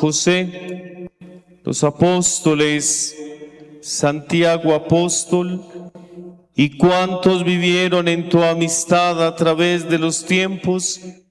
José, los apóstoles, Santiago apóstol, y cuantos vivieron en tu amistad a través de los tiempos,